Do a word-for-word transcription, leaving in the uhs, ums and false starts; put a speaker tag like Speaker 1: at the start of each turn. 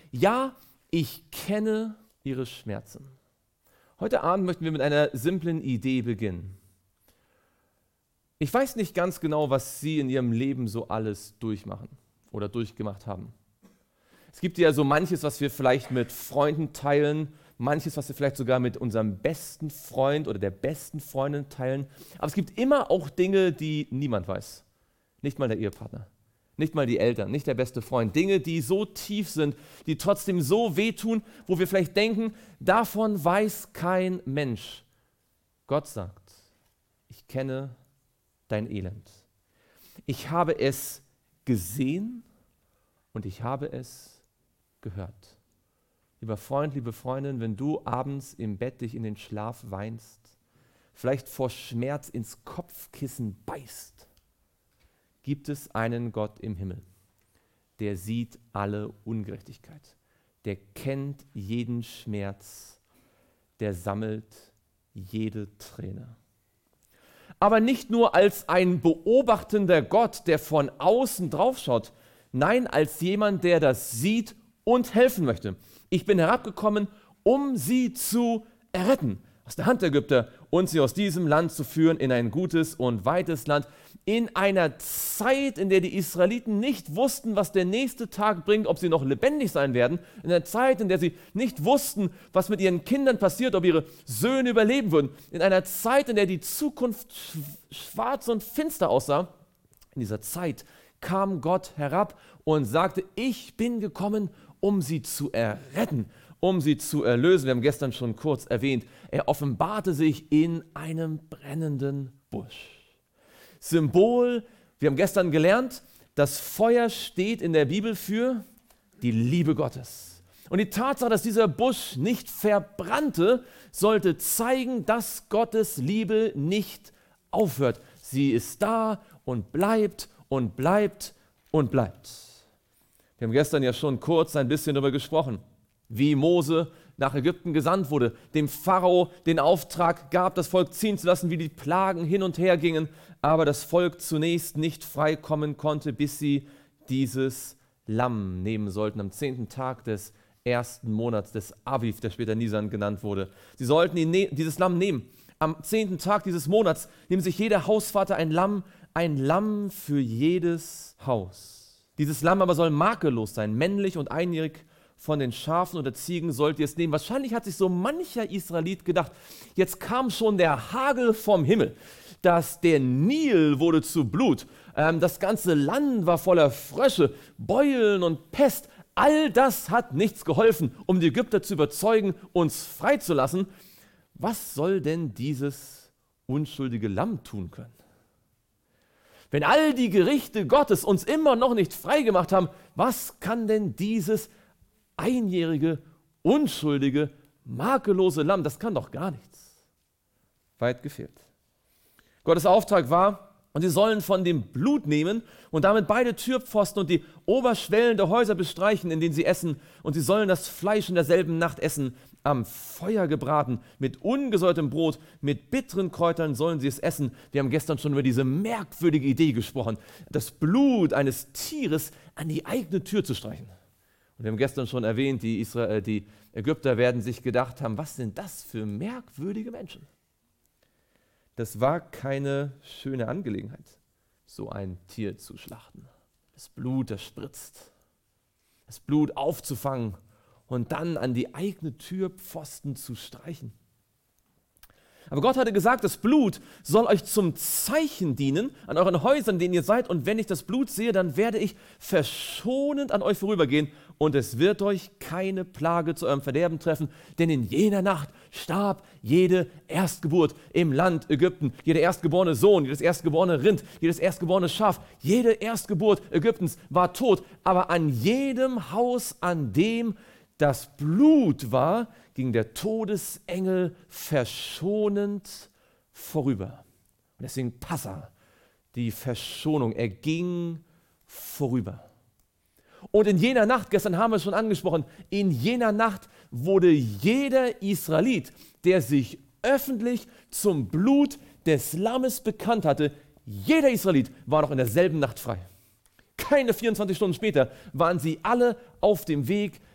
Speaker 1: Ja, ich kenne ihre Schmerzen. Heute Abend möchten wir mit einer simplen Idee beginnen. Ich weiß nicht ganz genau, was Sie in Ihrem Leben so alles durchmachen oder durchgemacht haben. Es gibt ja so manches, was wir vielleicht mit Freunden teilen, manches, was wir vielleicht sogar mit unserem besten Freund oder der besten Freundin teilen. Aber es gibt immer auch Dinge, die niemand weiß. Nicht mal der Ehepartner, nicht mal die Eltern, nicht der beste Freund. Dinge, die so tief sind, die trotzdem so wehtun, wo wir vielleicht denken, davon weiß kein Mensch. Gott sagt, ich kenne dein Elend. Ich habe es gesehen und ich habe es gehört. Lieber Freund, liebe Freundin, wenn du abends im Bett dich in den Schlaf weinst, vielleicht vor Schmerz ins Kopfkissen beißt, gibt es einen Gott im Himmel, der sieht alle Ungerechtigkeit, der kennt jeden Schmerz, der sammelt jede Träne. Aber nicht nur als ein beobachtender Gott, der von außen draufschaut, nein, als jemand, der das sieht und helfen möchte. Ich bin herabgekommen, um sie zu erretten, aus der Hand der Ägypter und sie aus diesem Land zu führen in ein gutes und weites Land, in einer Zeit, in der die Israeliten nicht wussten, was der nächste Tag bringt, ob sie noch lebendig sein werden, in einer Zeit, in der sie nicht wussten, was mit ihren Kindern passiert, ob ihre Söhne überleben würden, in einer Zeit, in der die Zukunft schwarz und finster aussah. In dieser Zeit kam Gott herab und sagte, ich bin gekommen, um sie zu erretten, um sie zu erlösen. Wir haben gestern schon kurz erwähnt, er offenbarte sich in einem brennenden Busch. Symbol, wir haben gestern gelernt, das Feuer steht in der Bibel für die Liebe Gottes. Und die Tatsache, dass dieser Busch nicht verbrannte, sollte zeigen, dass Gottes Liebe nicht aufhört. Sie ist da und bleibt und bleibt und bleibt. Wir haben gestern ja schon kurz ein bisschen darüber gesprochen, wie Mose nach Ägypten gesandt wurde, dem Pharao den Auftrag gab, das Volk ziehen zu lassen, wie die Plagen hin und her gingen, aber das Volk zunächst nicht freikommen konnte, bis sie dieses Lamm nehmen sollten, am zehnten Tag des ersten Monats des Aviv, der später Nisan genannt wurde. Sie sollten ihn ne- dieses Lamm nehmen. Am zehnten Tag dieses Monats nimmt sich jeder Hausvater ein Lamm, ein Lamm für jedes Haus. Dieses Lamm aber soll makellos sein, männlich und einjährig. Von den Schafen oder Ziegen sollt ihr es nehmen. Wahrscheinlich hat sich so mancher Israelit gedacht, jetzt kam schon der Hagel vom Himmel, dass der Nil wurde zu Blut, ähm, das ganze Land war voller Frösche, Beulen und Pest. All das hat nichts geholfen, um die Ägypter zu überzeugen, uns freizulassen. Was soll denn dieses unschuldige Lamm tun können? Wenn all die Gerichte Gottes uns immer noch nicht freigemacht haben, was kann denn dieses einjährige, unschuldige, makellose Lamm, das kann doch gar nichts. Weit gefehlt. Gottes Auftrag war, und sie sollen von dem Blut nehmen und damit beide Türpfosten und die Oberschwellen der Häuser bestreichen, in denen sie essen, und sie sollen das Fleisch in derselben Nacht essen, am Feuer gebraten, mit ungesäuertem Brot, mit bitteren Kräutern sollen sie es essen. Wir haben gestern schon über diese merkwürdige Idee gesprochen, das Blut eines Tieres an die eigene Tür zu streichen. Und wir haben gestern schon erwähnt, die, Israel, die Ägypter werden sich gedacht haben, was sind das für merkwürdige Menschen? Das war keine schöne Angelegenheit, so ein Tier zu schlachten. Das Blut, das spritzt. Das Blut aufzufangen und dann an die eigene Türpfosten zu streichen. Aber Gott hatte gesagt, das Blut soll euch zum Zeichen dienen an euren Häusern, in denen ihr seid. Und wenn ich das Blut sehe, dann werde ich verschonend an euch vorübergehen und es wird euch keine Plage zu eurem Verderben treffen. Denn in jener Nacht starb jede Erstgeburt im Land Ägypten. Jeder erstgeborene Sohn, jedes erstgeborene Rind, jedes erstgeborene Schaf, jede Erstgeburt Ägyptens war tot. Aber an jedem Haus, an dem das Blut war, ging der Todesengel verschonend vorüber. Und deswegen Passa, die Verschonung, er ging vorüber. Und in jener Nacht, gestern haben wir es schon angesprochen, in jener Nacht wurde jeder Israelit, der sich öffentlich zum Blut des Lammes bekannt hatte, jeder Israelit war noch in derselben Nacht frei. Keine vierundzwanzig Stunden später waren sie alle auf dem Weg